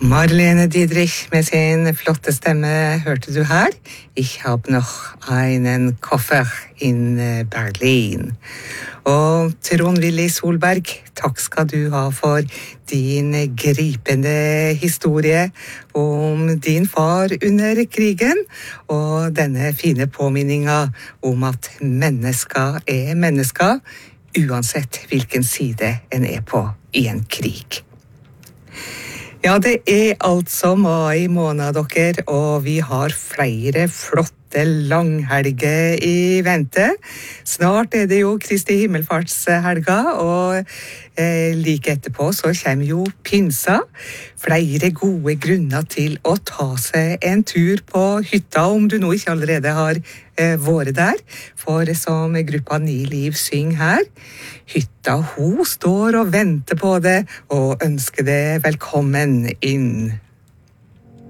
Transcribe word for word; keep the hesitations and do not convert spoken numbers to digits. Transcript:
Marlene Dietrich med sin flotte stemme hørte du her. Ich hab noch einen Koffer in Berlin. Og Trond-Willy Solberg, takk skal du ha for din gripende historie om din far under krigen, og denne fine påminninga om at mennesker er mennesker, uansett hvilken side en er på i en krig. Ja, det er altså mai måned, dere, og vi har flere flotte langhelger i vente. Snart er det jo Kristi himmelfartshelga, og eh, like etterpå så kommer jo pinsa. Flere gode grunner til å ta seg en tur på hytta, om du nå ikke allerede har eh, vært der. For som gruppa Ni Liv synger her, hytta hun står og venter på det, og ønsker det velkommen inn.